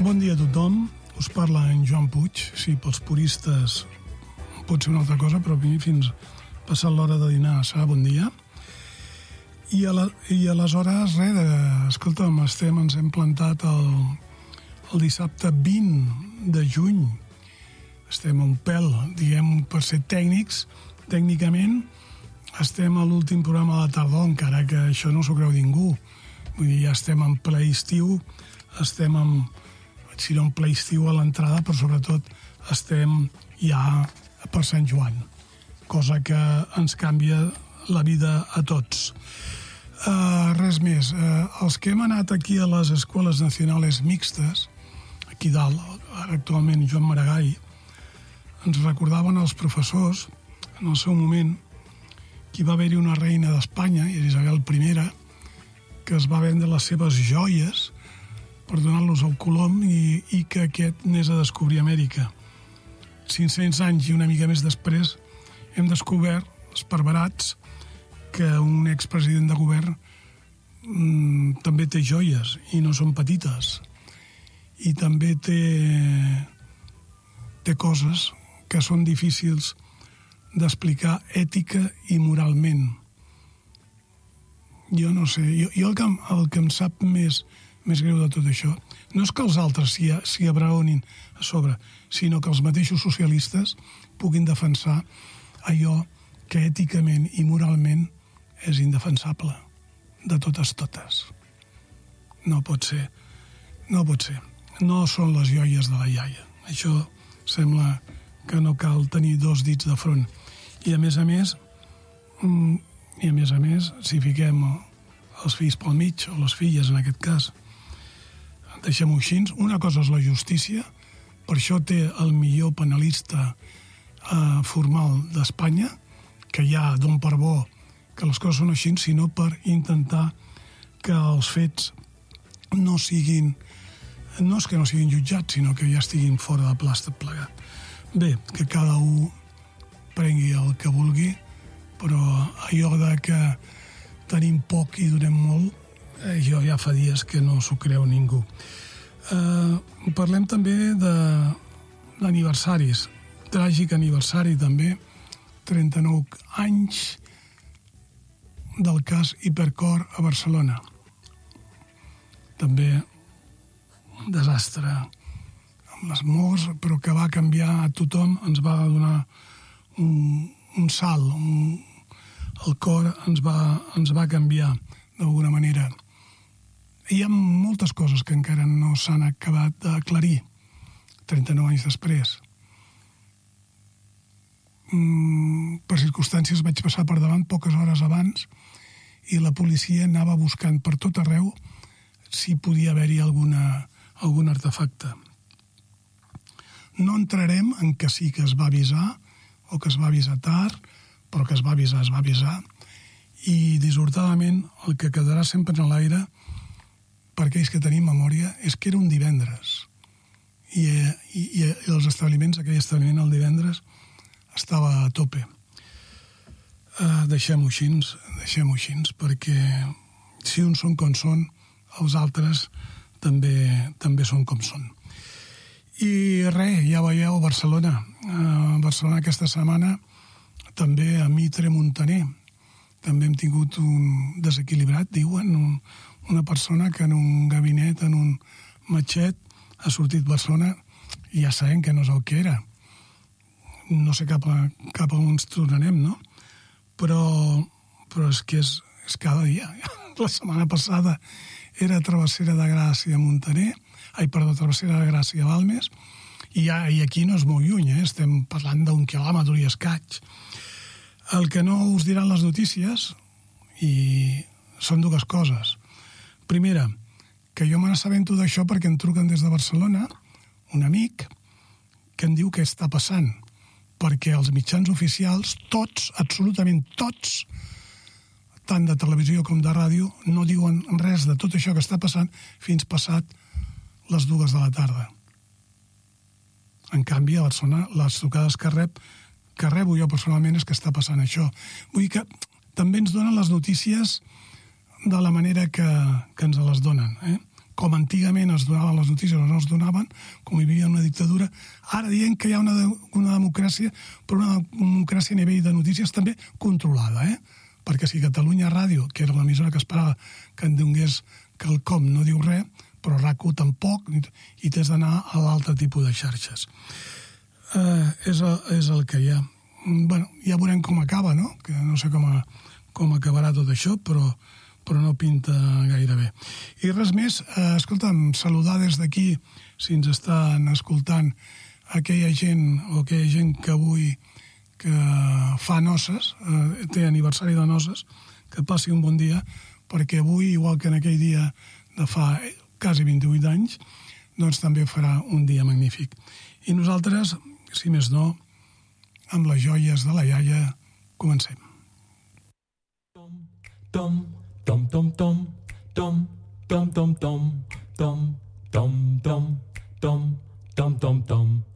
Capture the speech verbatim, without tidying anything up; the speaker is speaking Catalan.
Bon dia a tothom, us parla en Joan Puig. Sí, pels puristes pot ser una altra cosa, però a mi fins passat l'hora de dinar serà bon dia. I, a la, i aleshores, res, de, escolta'm, estem, ens hem plantat el, el dissabte vint de juny. Estem a un pèl, diguem, per ser tècnics, tècnicament, estem a l'últim programa de la tardor, encara que això no s'ho creu ningú. Vull dir, ja estem en ple estiu, estem en, si no en ple estiu a l'entrada, però sobretot estem ja per Sant Joan, cosa que ens canvia la vida a tots. Uh, res més. Uh, els que hem anat aquí a les escoles nacionals mixtes, aquí dalt, ara actualment Joan Maragall, ens recordaven els professors, en el seu moment, que hi va haver-hi una reina d'Espanya, Isabel I, que es va vendre les seves joies per donar-los al Colom i, i que aquest anés a descobrir Amèrica. cinc-cents anys i una mica més després hem descobert, esparverats, que un expresident de govern mmm, també té joies i no són petites. I també té, té coses que són difícils d'explicar ètica i moralment. Jo no sé, jo, jo el, que, el que em sap més, més greu de tot això no és que els altres s'hi, s'hi abraonin a sobre, sinó que els mateixos socialistes puguin defensar allò que èticament i moralment és indefensable, de totes totes. No pot ser, no pot ser. No són les joies de la iaia. Això sembla que no cal tenir dos dits de front. I a més a més, i a més a més, si fiquem els fills pel mig, o les filles en aquest cas, deixem-ho així. Una cosa és la justícia, per això té el millor penalista eh, formal d'Espanya, que ja don per bo que les coses són així, sinó per intentar que els fets no siguin, no és que no siguin jutjats, sinó que ja estiguin fora de plàstic plegat. Bé, que cada un prengui el que vulgui, però allò de que tenim poc i donem molt, eh, jo ja fa dies que no s'ho creu ningú. Eh, parlem també de d'aniversaris. Tràgic aniversari també, trenta-nou anys del cas Hipercor a Barcelona. També un desastre amb les morts, però que va canviar a tothom, ens va donar un, un salt, un, el cor ens va, ens va canviar d'alguna manera. Hi ha moltes coses que encara no s'han acabat d'aclarir trenta-nou anys després. Mm, per circumstàncies vaig passar per davant poques hores abans i la policia anava buscant per tot arreu si podia haver-hi alguna, algun artefacte. No entrarem en que sí que es va avisar o que es va avisar tard, però que es va avisar, es va avisar, i dissortadament el que quedarà sempre en l'aire per aquells que tenim memòria és que era un divendres i, i, i els establiments, aquell establiment el divendres estava a tope. Uh, deixem-ho així, deixem-ho així, perquè si uns són com són, els altres també, també són com són. I res, ja veieu, Barcelona. Uh, Barcelona aquesta setmana també a Mitre Montaner. També hem tingut un desequilibrat, diuen, un, una persona que en un gabinet, en un matxet, ha sortit Barcelona i ja sabem que no és el que era. No sé cap a, cap a on ens tornarem, no? Però, però és que és, és cada dia. La setmana passada era Travessera de Gràcia a Montaner, ai, perdó, Travessera de Gràcia a Balmes, i, ja, i aquí no és molt lluny, eh? Estem parlant d'un quilòmetre i escaig. El que no us diran les notícies i són dues coses. Primera, que jo me n'assabento d'això perquè em truquen des de Barcelona un amic que em diu què està passant, perquè els mitjans oficials, tots, absolutament tots, tant de televisió com de ràdio, no diuen res de tot això que està passant fins passat les dues de la tarda. En canvi, a Barcelona, les trucades que rep, que rebo jo personalment és que està passant això. Vull dir que també ens donen les notícies de la manera que, que ens les donen, eh? com antigament es donaven les notícies o no es donaven, com hi havia una dictadura, ara dient que hi ha una, una democràcia, però una democràcia a nivell de notícies també controlada, eh? Perquè si Catalunya Ràdio, que era l'emissora que esperava que en donés quelcom, no diu res, però RAC u tampoc, i t'has d'anar a l'altre tipus de xarxes. Eh, és, el, és el que hi ha. Bueno, ja veurem com acaba, no? Que no sé com, a, com acabarà tot això, però però no pinta gaire bé. I res més, eh, escolta'm, saludar des d'aquí, si ens estan escoltant, aquella gent o aquella gent que avui que fa noces, eh, té aniversari de noces, que passi un bon dia, perquè avui, igual que en aquell dia de fa quasi vint-i-vuit anys, doncs també farà un dia magnífic. I nosaltres, si més no, amb les joies de la iaia, comencem. Tom, tom, tom, tom, tom, tom, tom, tom, tom, tom, tom, tom, tom, tom, tom.